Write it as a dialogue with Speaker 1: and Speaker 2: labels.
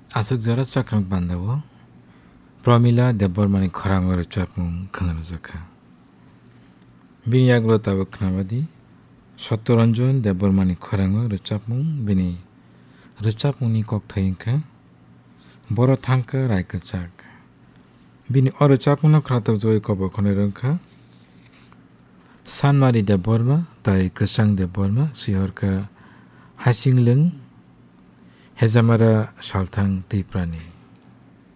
Speaker 1: 아석자라 짝랑 반다고 프라밀라 데벌만이 커랑어를 짝뭉 그늘어 자카 비니 야그로 따고 그나마디 셔토런존 데벌만이 커랑어를 짝뭉 비니 르짝뭉니 꼭타인카 보러 탕카 라이크 짝 비니 어르 짝뭉나 크라터 조이 거버 코네런카 산마리 데벌마 ताई कसंग दे बोलमा सिहर का हासिंगलंग हेजामारा सालथांग तीप्रानी